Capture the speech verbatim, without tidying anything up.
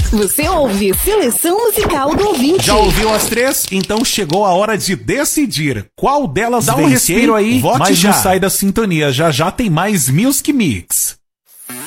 Você ouve Seleção Musical do Ouvinte. Já ouviu as três? Então chegou a hora de decidir qual delas Dá um vence, respiro hein? aí, Vote mas já. não sai da sintonia. Já já tem mais Music Mix.